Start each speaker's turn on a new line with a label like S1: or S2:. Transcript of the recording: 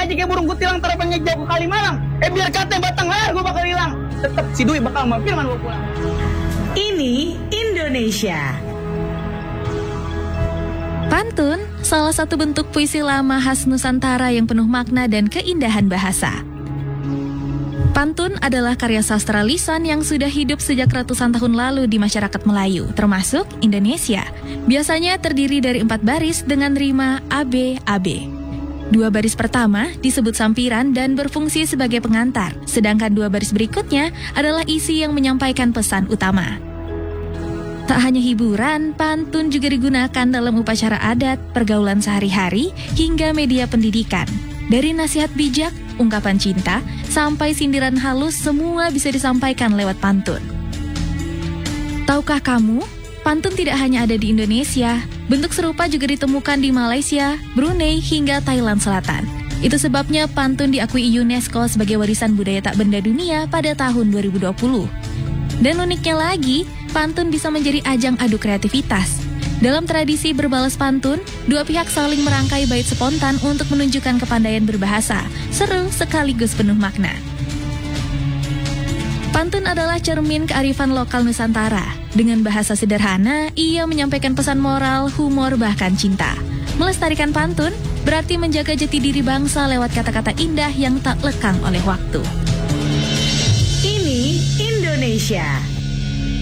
S1: ngaji kayak burung kutilang terapangnya jauh ke Kalimalang. Biar kata batang leher gue bakal hilang. Tetep si Dwi bakal mampir man gue pulang.
S2: Ini Indonesia.
S3: Pantun, salah satu bentuk puisi lama khas Nusantara yang penuh makna dan keindahan bahasa. Pantun adalah karya sastra lisan yang sudah hidup sejak ratusan tahun lalu di masyarakat Melayu, termasuk Indonesia. Biasanya terdiri dari 4 baris dengan rima AB-AB. 2 baris pertama disebut sampiran dan berfungsi sebagai pengantar, sedangkan 2 baris berikutnya adalah isi yang menyampaikan pesan utama. Tak hanya hiburan, pantun juga digunakan dalam upacara adat, pergaulan sehari-hari, hingga media pendidikan. Dari nasihat bijak, ungkapan cinta, sampai sindiran halus, semua bisa disampaikan lewat pantun. Tahukah kamu, pantun tidak hanya ada di Indonesia, bentuk serupa juga ditemukan di Malaysia, Brunei, hingga Thailand Selatan. Itu sebabnya pantun diakui UNESCO sebagai warisan budaya tak benda dunia pada tahun 2020. Dan uniknya lagi, pantun bisa menjadi ajang adu kreativitas. Dalam tradisi berbalas pantun, 2 pihak saling merangkai bait spontan untuk menunjukkan kepandaian berbahasa. Seru sekaligus penuh makna. Pantun adalah cermin kearifan lokal Nusantara. Dengan bahasa sederhana, ia menyampaikan pesan moral, humor, bahkan cinta. Melestarikan pantun berarti menjaga jati diri bangsa lewat kata-kata indah yang tak lekang oleh waktu.
S2: Ini Indonesia.